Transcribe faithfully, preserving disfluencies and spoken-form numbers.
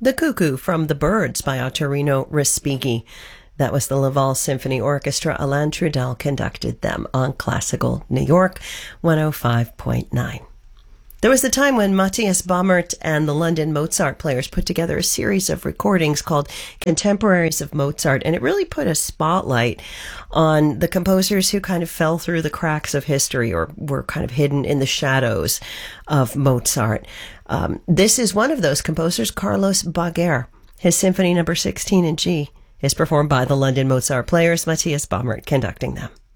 The Cuckoo from the Birds by Ottorino Respighi. That was the Laval Symphony Orchestra. Alain Trudel conducted them on Classical New York one oh five point nine. There was a time when Matthias Baumert and the London Mozart Players put together a series of recordings called Contemporaries of Mozart, and it really put a spotlight on the composers who kind of fell through the cracks of history or were kind of hidden in the shadows of Mozart. Um, this is one of those composers, Carlos Baguer. His Symphony Number sixteen in G is performed by the London Mozart Players, Matthias Baumert conducting them.